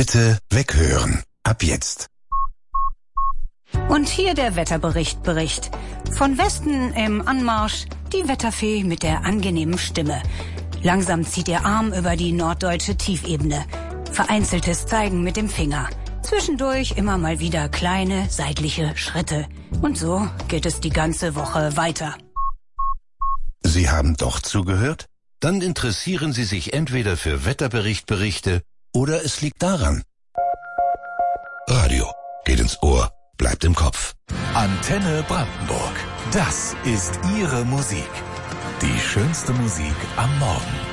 Bitte weghören. Ab jetzt. Und hier der Wetterbericht. Von Westen im Anmarsch die Wetterfee mit der angenehmen Stimme. Langsam zieht ihr Arm über die norddeutsche Tiefebene. Vereinzeltes Zeigen mit dem Finger. Zwischendurch immer mal wieder kleine seitliche Schritte. Und so geht es die ganze Woche weiter. Sie haben doch zugehört? Dann interessieren Sie sich entweder für Wetterberichte oder es liegt daran. Radio geht ins Ohr, bleibt im Kopf. Antenne Brandenburg. Das ist Ihre Musik. Die schönste Musik am Morgen.